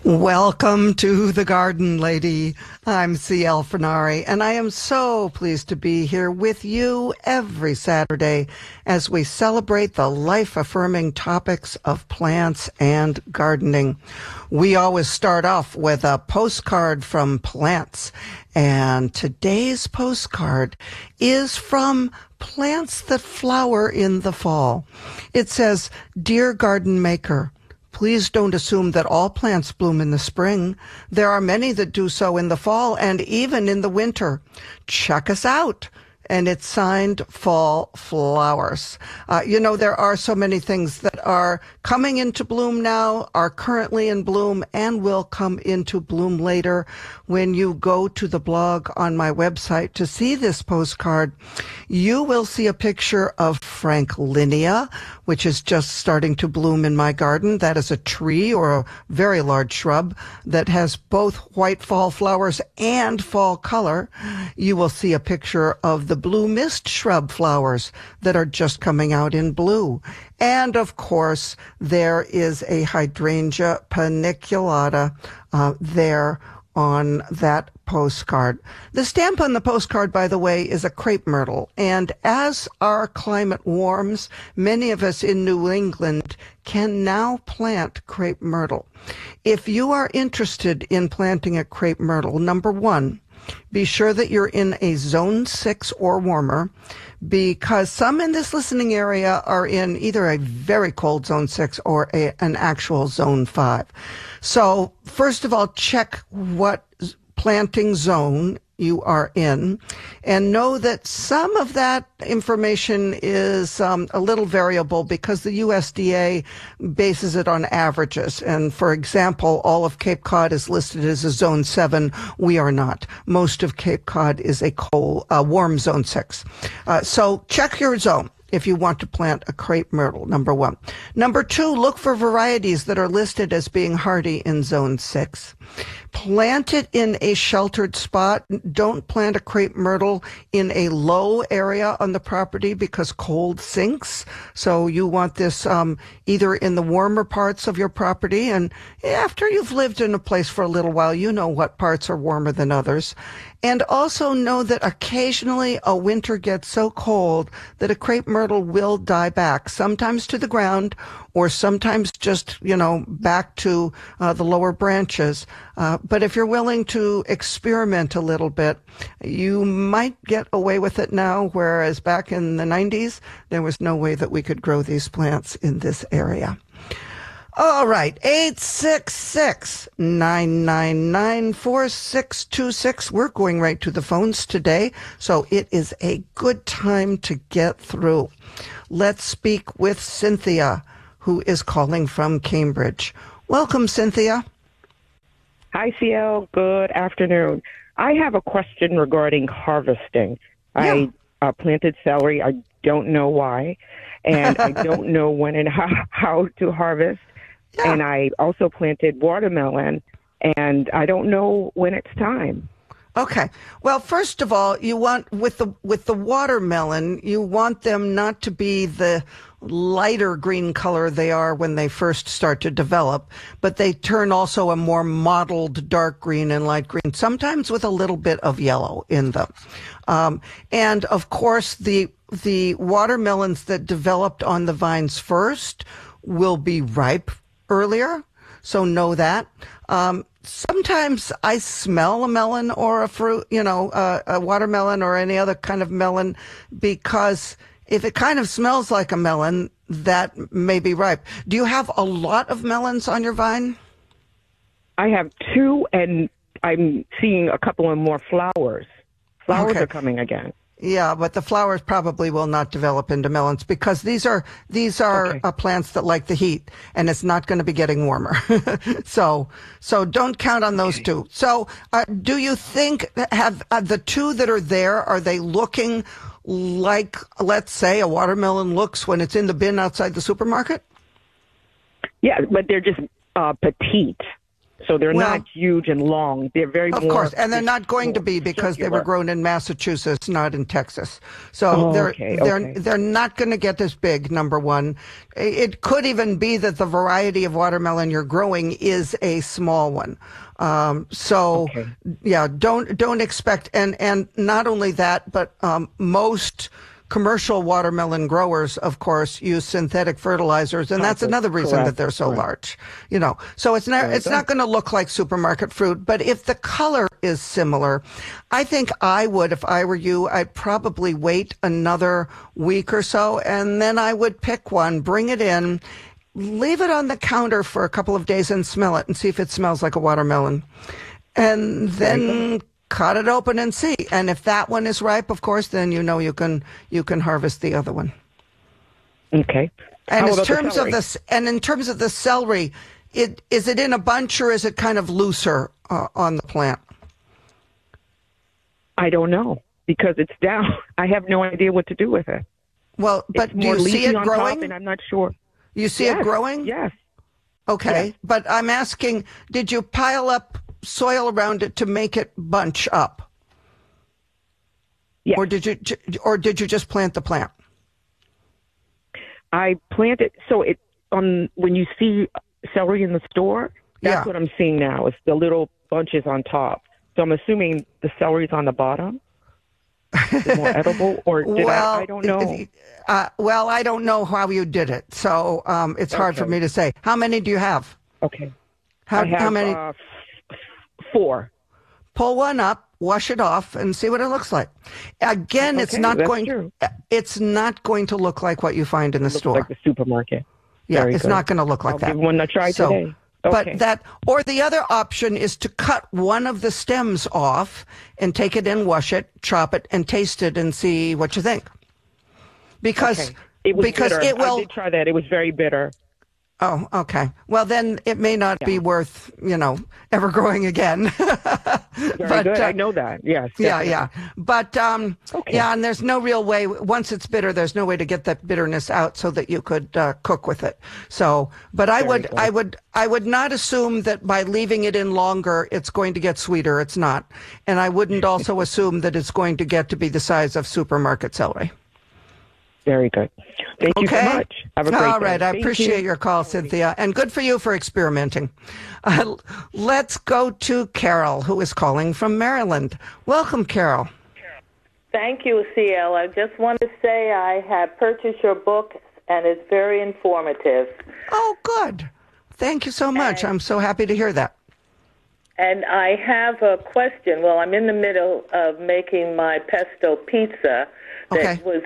Welcome to the Garden Lady. I'm C.L. Fernari, and I am so pleased to be here with you every Saturday as we celebrate the life-affirming topics of plants and gardening. We always start off with a postcard from plants, and today's postcard is from Plants That Flower in the Fall. It says, "Dear Garden Maker, please don't assume that all plants bloom in the spring. There are many that do so in the fall and even in the winter. Check us out." And it's signed Fall Flowers. There are so many things that are coming into bloom now, are currently in bloom, and will come into bloom later. When you go to the blog on my website to see this postcard, you will see a picture of Franklinia, which is just starting to bloom in my garden. That is a tree or a very large shrub that has both white fall flowers and fall color. You will see a picture of the blue mist shrub flowers that are just coming out in blue. And of course, there is a hydrangea paniculata there on that postcard. The stamp on the postcard, by the way, is a crepe myrtle. And as our climate warms, many of us in New England can now plant crepe myrtle. If you are interested in planting a crepe myrtle, number one, be sure that you're in a zone 6 or warmer, because some in this listening area are in either a very cold zone 6 or an actual zone 5. So first of all, check what planting zone you are in, and know that some of that information is a little variable because the USDA bases it on averages. And for example, all of Cape Cod is listed as a zone 7. We are not. Most of Cape Cod is a warm zone 6. So check your zone if you want to plant a crepe myrtle, number one. Number two, look for varieties that are listed as being hardy in zone 6. Plant it in a sheltered spot. Don't plant a crepe myrtle in a low area on the property because cold sinks. So you want this either in the warmer parts of your property. And after you've lived in a place for a little while, you know what parts are warmer than others. And also know that occasionally a winter gets so cold that a crepe myrtle will die back, sometimes to the ground or sometimes just, back to the lower branches. But if you're willing to experiment a little bit, you might get away with it now, whereas back in the 90s, there was no way that we could grow these plants in this area. All right, 866-999-4626. We're going right to the phones today, so it is a good time to get through. Let's speak with Cynthia, who is calling from Cambridge. Welcome, Cynthia. Hi, CL. Good afternoon. I have a question regarding harvesting. Yeah. I planted celery. I don't know why, and I don't know when and how to harvest. Yeah. And I also planted watermelon, and I don't know when it's time. Okay. Well, first of all, you want with the watermelon, you want them not to be the lighter green color they are when they first start to develop, but they turn also a more mottled dark green and light green, sometimes with a little bit of yellow in them. And of course, the watermelons that developed on the vines first will be ripe earlier, so know that. Sometimes I smell a melon or a fruit, a watermelon or any other kind of melon, because if it kind of smells like a melon, that may be ripe. Do you have a lot of melons on your vine? I have 2, and I'm seeing a couple of more flowers. Flowers Okay. are coming again. Yeah, but the flowers probably will not develop into melons because these are Okay. plants that like the heat, and it's not going to be getting warmer. So don't count on those two. So do you think have the 2 that are there, are they looking like, let's say, a watermelon looks when it's in the bin outside the supermarket? Yeah, but they're just petite. So they're Well, not huge and long. They're very of more. course, and they're not going to be because they were circular. grown in Massachusetts, not in Texas. So Oh, they're okay, they're okay. they're not going to get this big. Number one, it could even be that the variety of watermelon you're growing is a small one. So Okay. yeah, don't expect, and not only that, but most commercial watermelon growers, of course, use synthetic fertilizers, and that's another reason that they're so large. So it's not going to look like supermarket fruit, but if the color is similar, I think I would, if I were you, I'd probably wait another week or so, and then I would pick one, bring it in, leave it on the counter for a couple of days and smell it and see if it smells like a watermelon. And then cut it open and see. And if that one is ripe, of course, then you can harvest the other one. Okay. And How in about the terms of celery? in terms of the celery, is it in a bunch or is it kind of looser on the plant? I don't know because it's down. I have no idea what to do with it. Well, but It's do more you see leafy it on top, growing? and I'm not sure. You see it Yes, growing? Yes. Okay, Yes. but I'm asking, did you pile up soil around it to make it bunch up? Yes. Or did you just plant the plant? I planted so it when you see celery in the store, that's Yeah. what I'm seeing now. It's the little bunches on top. So I'm assuming the celery's on the bottom. Is more edible, or did I don't know. Well, I don't know how you did it, so it's hard for Okay. me to say. How many do you have? Okay. How I have how many? 4. Pull one up, wash it off, and see what it looks like. Again, it's Okay, not that's going. true. It's not going to look like what you find in the Looks store. like the supermarket. Yeah, Very it's good. not going to look like I'll that. give one a try So, today. Okay. But or the other option is to cut one of the stems off and take it in, wash it, chop it, and taste it and see what you think. Because Okay. It was because bitter. it will. I did try that. It was very bitter. Oh, okay. Well, then it may not be worth, ever growing again. Very good. I know that. Yes. Yeah, definitely. yeah. But, Okay. yeah, and there's no real way, once it's bitter, there's no way to get that bitterness out so that you could cook with it. So, but I would not assume that by leaving it in longer, it's going to get sweeter. It's not. And I wouldn't also assume that it's going to get to be the size of supermarket celery. Very good. Thank you so Okay. much. Have a great day. All right. I Thank appreciate you. your call, Cynthia. And good for you for experimenting. Let's go to Carol, who is calling from Maryland. Welcome, Carol. Thank you, CL. I just want to say I have purchased your book, and it's very informative. Oh, good. Thank you so much. I'm so happy to hear that. And I have a question. Well, I'm in the middle of making my pesto pizza. That Okay. was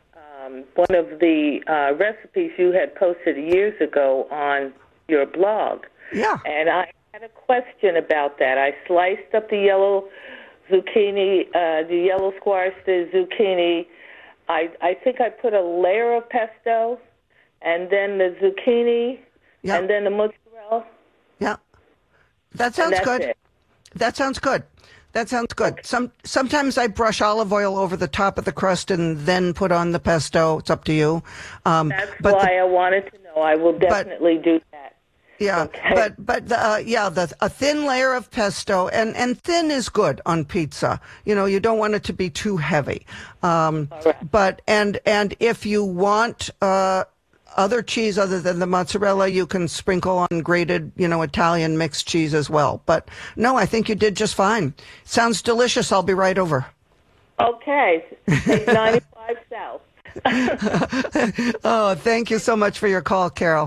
one of the recipes you had posted years ago on your blog. Yeah. And I had a question about that. I sliced up the yellow zucchini, the yellow squash, the zucchini. I think I put a layer of pesto, and then the zucchini, Yeah. and then the mozzarella. Yeah. That And sounds that's good. it. That sounds good. That sounds good. Sometimes I brush olive oil over the top of the crust and then put on the pesto. It's up to you. That's but why I wanted to know. I will definitely do that. Yeah, Okay. but a thin layer of pesto and thin is good on pizza. You don't want it to be too heavy. But and if you want other cheese other than the mozzarella, you can sprinkle on grated, Italian mixed cheese as well. But no, I think you did just fine. Sounds delicious. I'll be right over. Okay. Take 95 South. Oh, thank you so much for your call, Carol.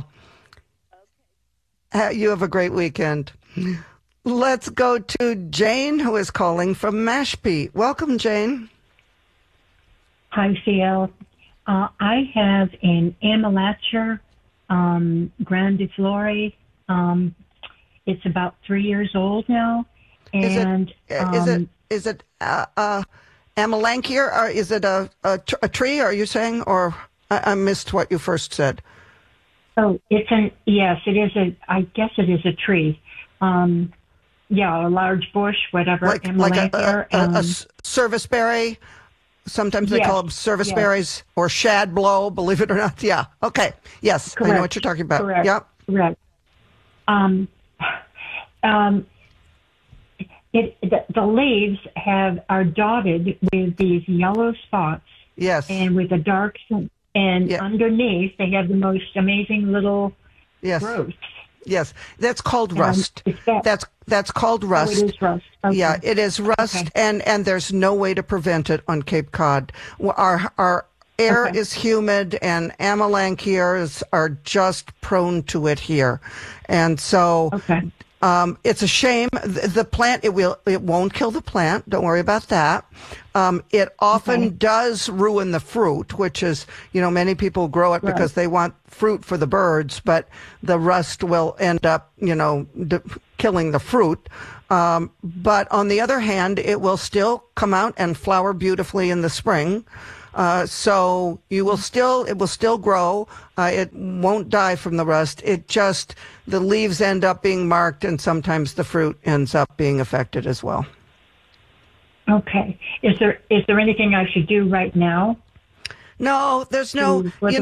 You have a great weekend. Let's go to Jane, who is calling from Mashpee. Welcome, Jane. Hi, CL. I have an Amelanchier grandiflora. It's about 3 years old now, and Is it Amelanchier, or is it a tree? Are you saying, or I missed what you first said? oh, yes, it is I guess it is a tree. Yeah, a large bush, whatever. Like a serviceberry. Sometimes they call them serviceberries or shad blow, believe it or not. Yeah. Okay. Yes. Correct. I know what you're talking about. Correct. Yep. Correct. The leaves are dotted with these yellow spots. Yes. And with a dark, and underneath they have the most amazing little growths. Yes, that's called rust. That's called rust. Oh, it is rust. Okay. Yeah, it is rust, and there's no way to prevent it on Cape Cod. Our air is humid, and Amelanchiers are just prone to it here, and so. It's a shame. The plant, it won't kill the plant. Don't worry about that. It often does ruin the fruit, which is, many people grow it because they want fruit for the birds, but the rust will end up, killing the fruit. But on the other hand, it will still come out and flower beautifully in the spring. So it will still grow. It won't die from the rust. The leaves end up being marked, and sometimes the fruit ends up being affected as well. Okay. Is there anything I should do right now? No, there's no,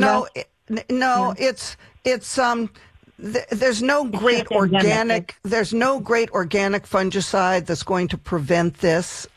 there's no great organic fungicide that's going to prevent this.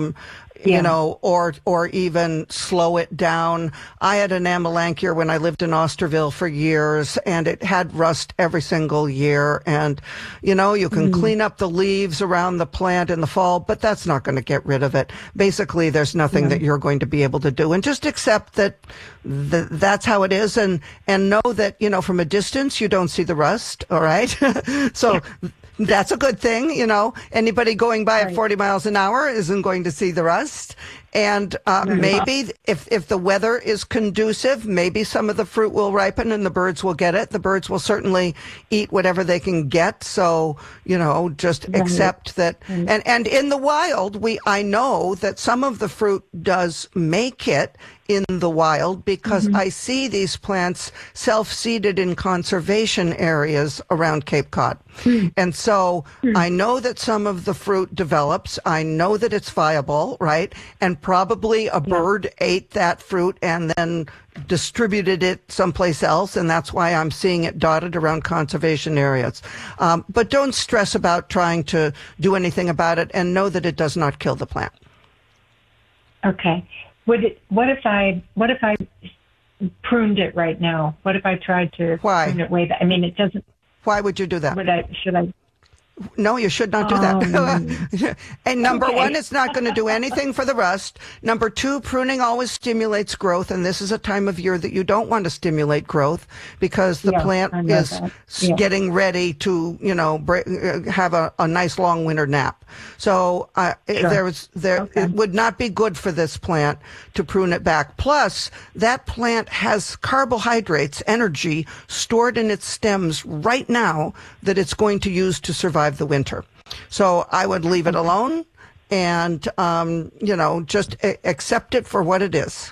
Or even slow it down. I had an Amelanchier when I lived in Osterville for years, and it had rust every single year. And, you can clean up the leaves around the plant in the fall, but that's not going to get rid of it. Basically, there's nothing that you're going to be able to do. And just accept that that's how it is, and know that, from a distance, you don't see the rust, all right? So... That's a good thing, Anybody going by at 40 miles an hour isn't going to see the rust. And maybe if the weather is conducive, maybe some of the fruit will ripen and the birds will get it. The birds will certainly eat whatever they can get. So, just accept that. And in the wild, I know that some of the fruit does make it in the wild because I see these plants self-seeded in conservation areas around Cape Cod. And so I know that some of the fruit develops. I know that it's viable, right? And probably a bird ate that fruit and then distributed it someplace else, and that's why I'm seeing it dotted around conservation areas. But don't stress about trying to do anything about it, and know that it does not kill the plant. Okay. What if I pruned it right now? What if I tried to prune it way back? I mean, it doesn't. Why would you do that? Should I? No, you should not do that. And number one, it's not going to do anything for the rust. Number two, pruning always stimulates growth, and this is a time of year that you don't want to stimulate growth because the plant is getting ready to, have a nice long winter nap. So it would not be good for this plant to prune it back. Plus, that plant has carbohydrates, energy stored in its stems right now that it's going to use to survive the winter. So I would leave it alone and, just accept it for what it is.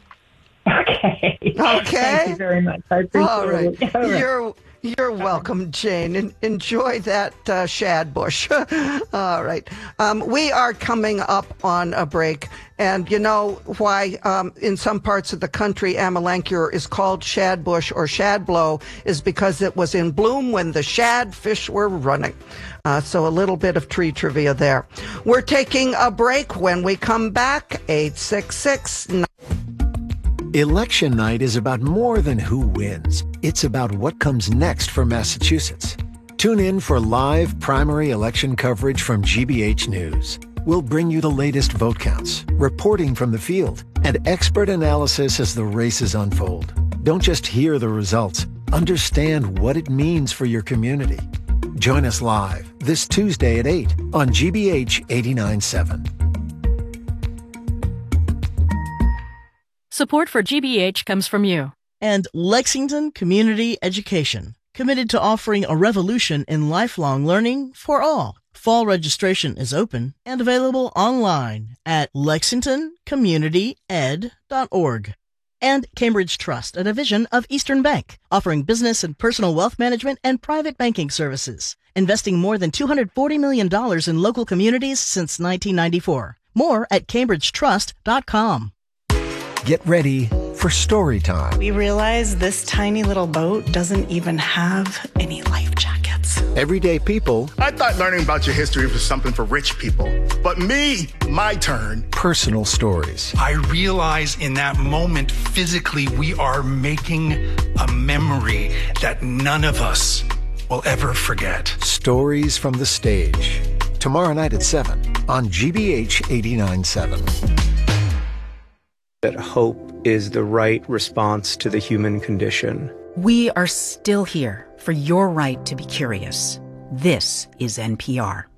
Okay. Thank you very much. I appreciate it. All right. You're welcome, Jane. Enjoy that shad bush. All right. We are coming up on a break. And you know why in some parts of the country Amelanchier is called shad bush or shad blow is because it was in bloom when the shad fish were running. So a little bit of tree trivia there. We're taking a break. When we come back, 866. Election night is about more than who wins. It's about what comes next for Massachusetts. Tune in for live primary election coverage from GBH News. We'll bring you the latest vote counts, reporting from the field, and expert analysis as the races unfold. Don't just hear the results. Understand what it means for your community. Join us live this Tuesday at 8 on GBH 89.7. Support for GBH comes from you. And Lexington Community Education, committed to offering a revolution in lifelong learning for all. Fall registration is open and available online at lexingtoncommunityed.org. And Cambridge Trust, a division of Eastern Bank, offering business and personal wealth management and private banking services, investing more than $240 million in local communities since 1994. More at cambridgetrust.com. Get ready for story time. We realized this tiny little boat doesn't even have any life jackets. stories. Everyday people. I thought learning about your history was something for rich people. But me, my turn. Personal stories. I realize in that moment, physically, we are making a memory that none of us will ever forget. Stories from the stage. Tomorrow night at 7 on GBH 89.7. That hope is the right response to the human condition. We are still here for your right to be curious. This is NPR.